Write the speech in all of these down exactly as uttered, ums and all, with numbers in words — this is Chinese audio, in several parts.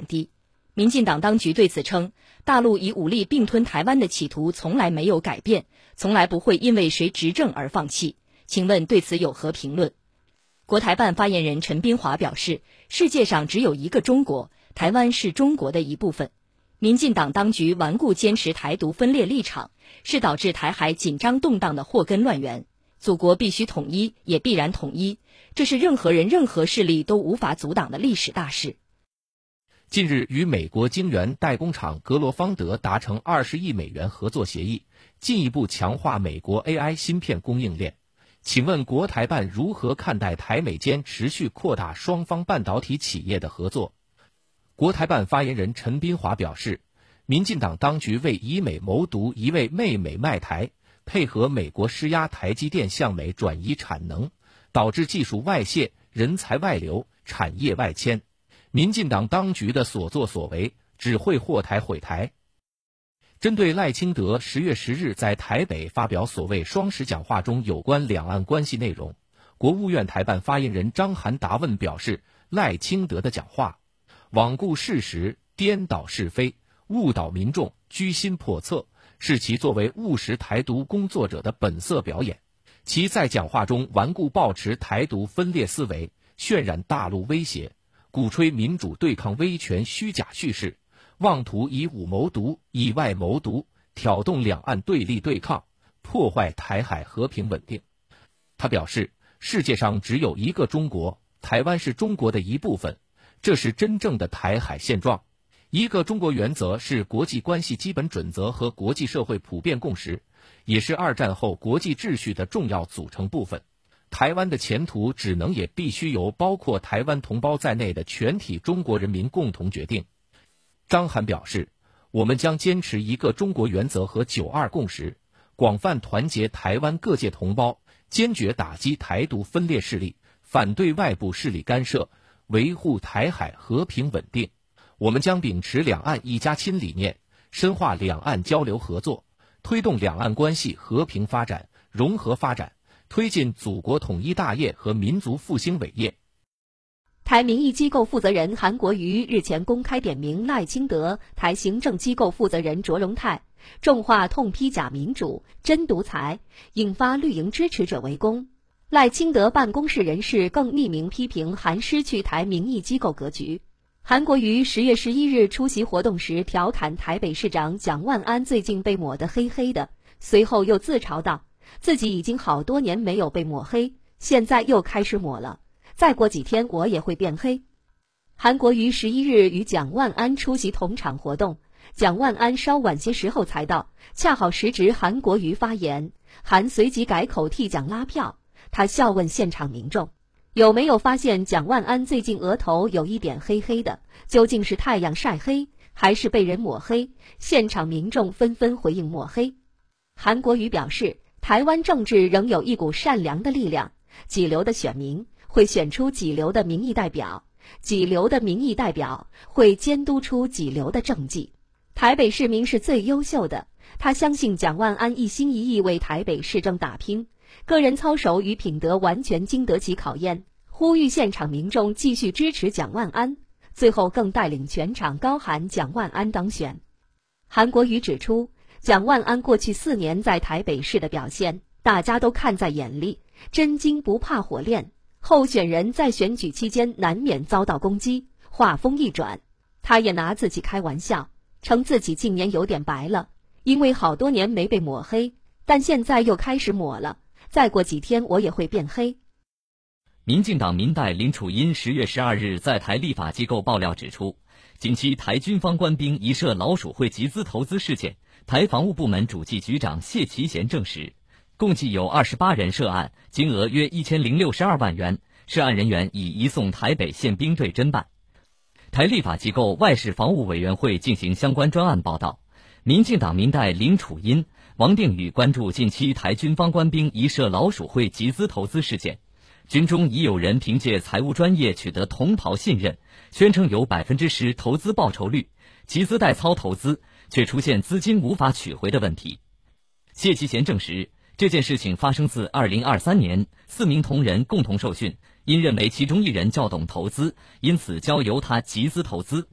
低。民进党当局对此称，大陆以武力并吞台湾的企图从来没有改变，从来不会因为谁执政而放弃。请问对此有何评论？国台办发言人陈斌华表示，世界上只有一个中国，台湾是中国的一部分。民进党当局顽固坚持台独分裂立场，是导致台海紧张动荡的祸根乱源。祖国必须统一，也必然统一，这是任何人任何势力都无法阻挡的历史大事。 近日与美国晶圆代工厂格罗方德达成二十亿美元合作协议，进一步强化美国 A I 芯片供应链。请问国台办如何看待台美间持续扩大双方半导体企业的合作？国台办发言人陈斌华表示，民进党当局为以美谋独，一味媚美卖台，配合美国施压台积电向美转移产能，导致技术外泄、人才外流、产业外迁。民进党当局的所作所为只会祸台毁台。针对赖清德十月十日在台北发表所谓双十讲话中有关两岸关系内容，国务院台办发言人张涵答问表示，赖清德的讲话罔顾事实、颠倒是非、误导民众、居心叵测，是其作为务实台独工作者的本色表演。其在讲话中顽固抱持台独分裂思维，渲染大陆威胁，鼓吹民主对抗威权虚假叙事，妄图以武谋独、以外谋独，挑动两岸对立对抗，破坏台海和平稳定。他表示，世界上只有一个中国，台湾是中国的一部分，这是真正的台海现状。一个中国原则是国际关系基本准则和国际社会普遍共识，也是二战后国际秩序的重要组成部分。台湾的前途只能也必须由包括台湾同胞在内的全体中国人民共同决定。张涵表示，我们将坚持一个中国原则和九二共识，广泛团结台湾各界同胞，坚决打击台独分裂势力，反对外部势力干涉，维护台海和平稳定。我们将秉持两岸一家亲理念，深化两岸交流合作，推动两岸关系和平发展、融合发展，推进祖国统一大业和民族复兴伟业。 台民意机构负责人韩国瑜日前公开点名赖清德，台行政机构负责人卓荣泰，重话痛批假民主、真独裁，引发绿营支持者围攻。赖清德办公室人士更匿名批评韩失去台民意机构格局。韩国瑜十月十一日出席活动时调侃台北市长蒋万安最近被抹得黑黑的，随后又自嘲道，自己已经好多年没有被抹黑，现在又开始抹了，再过几天我也会变黑。韩国瑜十一日与蒋万安出席同场活动，蒋万安稍晚些时候才到，恰好时值韩国瑜发言，韩随即改口替蒋拉票。他笑问现场民众，有没有发现蒋万安最近额头有一点黑黑的，究竟是太阳晒黑，还是被人抹黑？现场民众纷纷回应抹黑。韩国瑜表示，台湾政治仍有一股善良的力量，几流的选民会选出几流的民意代表，几流的民意代表会监督出几流的政绩。台北市民是最优秀的，他相信蒋万安一心一意为台北市政打拼，个人操守与品德完全经得起考验，呼吁现场民众继续支持蒋万安，最后更带领全场高喊蒋万安当选。韩国瑜指出，蒋万安过去四年在台北市的表现，大家都看在眼里，真金不怕火炼。候选人在选举期间难免遭到攻击，话锋一转，他也拿自己开玩笑，称自己近年有点白了，因为好多年没被抹黑，但现在又开始抹了，再过几天我也会变黑。 民进党民代林楚茵十月十二日在台立法机构爆料指出，近期台军方官兵疑涉老鼠会集资投资事件，台防务部门主计局长谢其贤证实，共计有二十八人涉案，金额约一千零六十二万元，涉案人员已移送台北县兵队侦办。台立法机构外事防务委员会进行相关专案报道，民进党民代林楚茵、王定宇关注近期台军方官兵疑涉老鼠会集资投资事件，军中已有人凭借财务专业取得同袍信任，宣称有百分之十投资报酬率，集资代操投资，却出现资金无法取回的问题。谢其贤证实，这件事情发生自二零二三年，四名同仁共同受训，因认为其中一人较懂投资，因此交由他集资投资。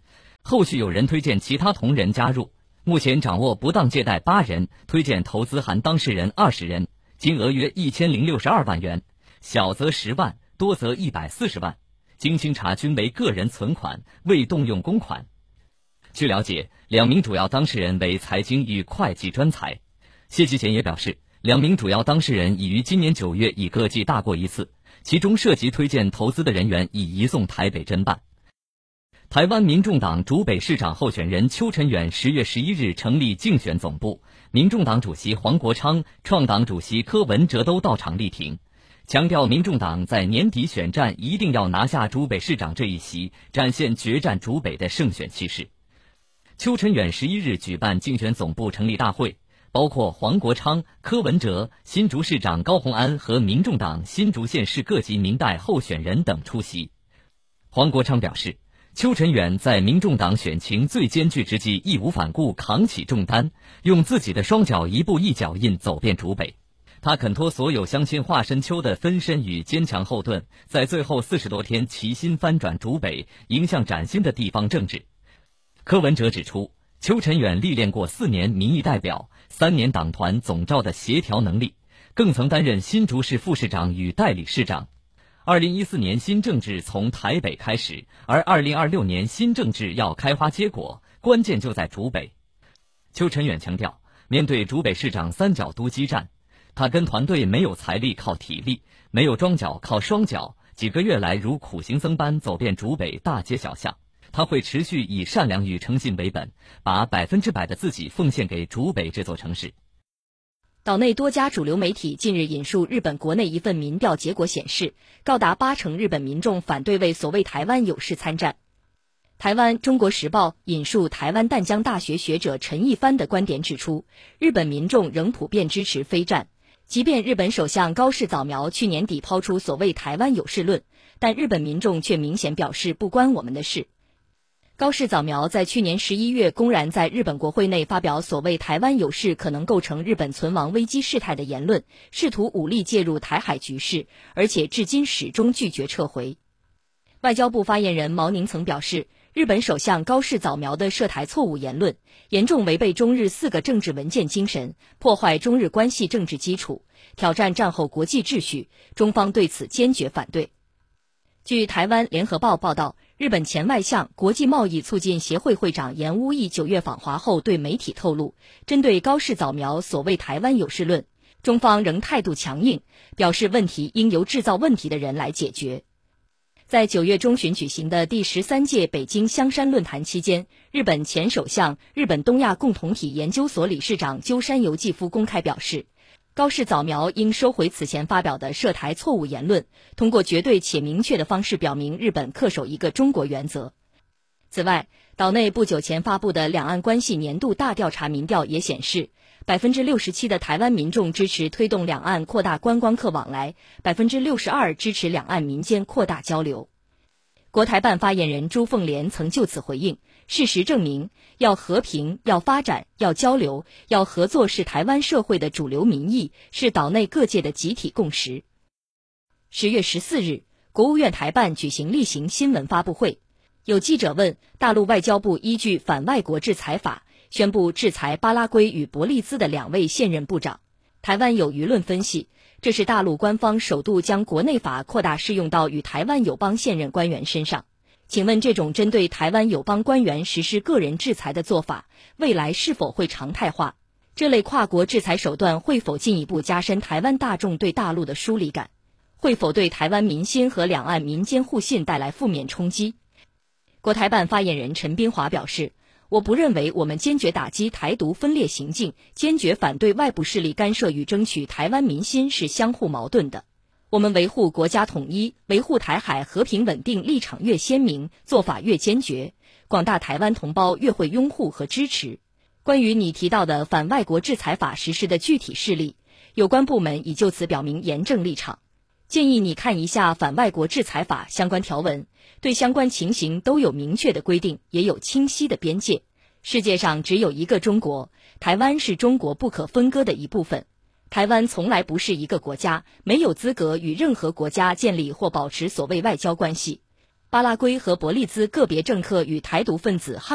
后续有人推荐其他同仁加入，目前掌握不当借贷八人，推荐投资含当事人二十人，金额约一千零六十二万元，小则十万，多则一百四十万。经清查均为个人存款，未动用公款。据了解，两名主要当事人为财经与会计专才。谢吉贤也表示，两名主要当事人已于今年九月已各记大过一次，其中涉及推荐投资的人员已移送台北侦办。台湾民众党竹北市长候选人邱成远十月十一日成立竞选总部，民众党主席黄国昌、创党主席柯文哲都到场力挺，强调民众党在年底选战一定要拿下竹北市长这一席，展现决战竹北的胜选气势。邱成远十一日举办竞选总部成立大会，包括黄国昌、柯文哲、新竹市长高虹安和民众党新竹县市各级民代候选人等出席。黄国昌表示，邱成远在民众党选情最艰巨之际义无反顾扛起重担，用自己的双脚一步一脚印走遍竹北。他肯托所有乡亲化身邱的分身与坚强后盾，在最后四十多天齐心翻转竹北，迎向崭新的地方政治。柯文哲指出，邱成远历练过四年民意代表、三年党团总召的协调能力，更曾担任新竹市副市长与代理市长。二零一四年新政治从台北开始，而二零二六年新政治要开花结果，关键就在竹北。邱成远强调，面对竹北市长三角都激战，他跟团队没有财力靠体力，没有庄脚靠双脚，几个月来如苦行僧般走遍竹北大街小巷。他会持续以善良与诚信为本，把百分之百的自己奉献给竹北这座城市。 岛内多家主流媒体近日引述日本国内一份民调结果显示，高达八成日本民众反对为所谓台湾有事参战。台湾《中国时报》引述台湾淡江大学学者陈一帆的观点指出，日本民众仍普遍支持非战。即便日本首相高市早苗去年底抛出所谓台湾有事论，但日本民众却明显表示不关我们的事。高市早苗在去年十一月公然在日本国会内发表所谓台湾有事可能构成日本存亡危机事态的言论，试图武力介入台海局势，而且至今始终拒绝撤回。外交部发言人毛宁曾表示，日本首相高市早苗的涉台错误言论，严重违背中日四个政治文件精神，破坏中日关系政治基础，挑战战后国际秩序，中方对此坚决反对。据台湾联合报报道，日本前外相、国际贸易促进协会会长严乌义九月访华后对媒体透露，针对高市早苗所谓台湾有事论，中方仍态度强硬，表示问题应由制造问题的人来解决。在九月中旬举行的第十三届北京香山论坛期间，日本前首相、日本东亚共同体研究所理事长鸠山由纪夫公开表示，高市早苗应收回此前发表的涉台错误言论，通过绝对且明确的方式表明日本恪守一个中国原则。此外，岛内不久前发布的两岸关系年度大调查民调也显示， 百分之六十七 的台湾民众支持推动两岸扩大观光客往来， 百分之六十二 支持两岸民间扩大交流。国台办发言人朱凤莲曾就此回应，事实证明，要和平、要发展、要交流、要合作是台湾社会的主流民意，是岛内各界的集体共识。十月十四日，国务院台办举行例行新闻发布会，有记者问，大陆外交部依据反外国制裁法，宣布制裁巴拉圭与伯利兹的两位现任部长。台湾有舆论分析，这是大陆官方首度将国内法扩大适用到与台湾友邦现任官员身上。请问这种针对台湾友邦官员实施个人制裁的做法，未来是否会常态化？这类跨国制裁手段会否进一步加深台湾大众对大陆的疏离感？会否对台湾民心和两岸民间互信带来负面冲击？国台办发言人陈斌华表示，我不认为我们坚决打击台独分裂行径，坚决反对外部势力干涉与争取台湾民心是相互矛盾的。我们维护国家统一、维护台海和平稳定立场越鲜明，做法越坚决，广大台湾同胞越会拥护和支持。关于你提到的反外国制裁法实施的具体事例，有关部门已就此表明严正立场。建议你看一下反外国制裁法相关条文，对相关情形都有明确的规定，也有清晰的边界。世界上只有一个中国，台湾是中国不可分割的一部分。台湾从来不是一个国家，没有资格与任何国家建立或保持所谓外交关系。巴拉圭和伯利兹个别政客与台独分子